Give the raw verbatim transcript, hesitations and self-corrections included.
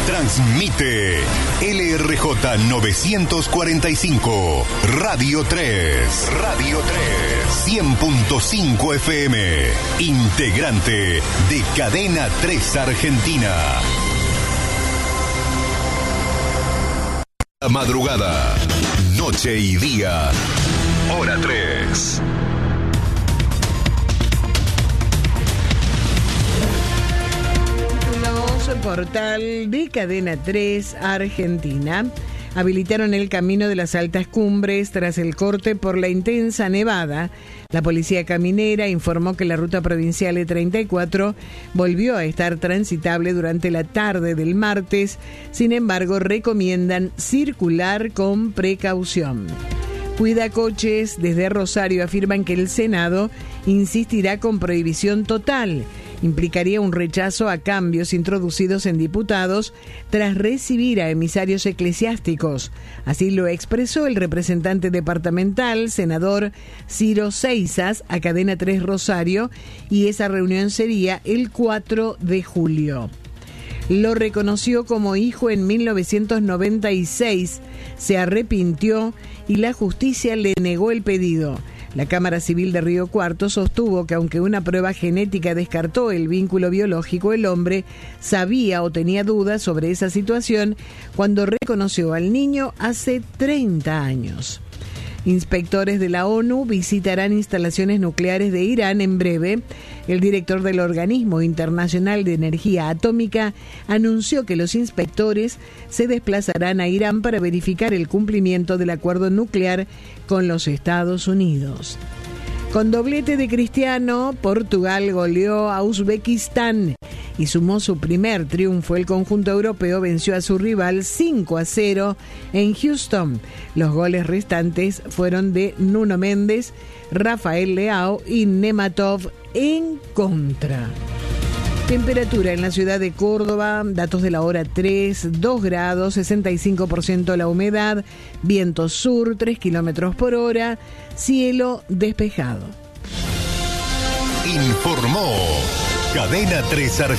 Transmite L R J novecientos cuarenta y cinco, Radio tres. Radio tres. cien punto cinco F M. Integrante de Cadena tres Argentina. La madrugada, noche y día. Hora tres. Portal de Cadena tres Argentina. Habilitaron el camino de las altas cumbres tras el corte por la intensa nevada. La policía caminera informó que la ruta provincial E treinta y cuatro volvió a estar transitable durante la tarde del martes. Sin embargo, recomiendan circular con precaución. Cuidacoches desde Rosario afirman que el Senado insistirá con prohibición total. Implicaría un rechazo a cambios introducidos en diputados tras recibir a emisarios eclesiásticos. Así lo expresó el representante departamental, senador Ciro Seizas, a Cadena tres Rosario, y esa reunión sería el cuatro de julio. Lo reconoció como hijo en mil novecientos noventa y seis, se arrepintió y la justicia le negó el pedido. La Cámara Civil de Río Cuarto sostuvo que aunque una prueba genética descartó el vínculo biológico, el hombre sabía o tenía dudas sobre esa situación cuando reconoció al niño hace treinta años. Inspectores de la ONU visitarán instalaciones nucleares de Irán en breve. El director del Organismo Internacional de Energía Atómica anunció que los inspectores se desplazarán a Irán para verificar el cumplimiento del acuerdo nuclear con los Estados Unidos. Con doblete de Cristiano, Portugal goleó a Uzbekistán y sumó su primer triunfo. El conjunto europeo venció a su rival cinco a cero en Houston. Los goles restantes fueron de Nuno Méndez, Rafael Leao y Nematov en contra. Temperatura en la ciudad de Córdoba, datos de la hora tres, dos grados, sesenta y cinco por ciento la humedad, viento sur, tres kilómetros por hora, cielo despejado. Informó Cadena tres Argentina.